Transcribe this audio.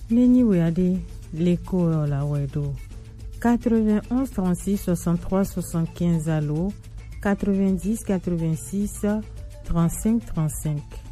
Neni Weade, l'écho la Wedo. 91 36 63 75 allo 90 86 35 35.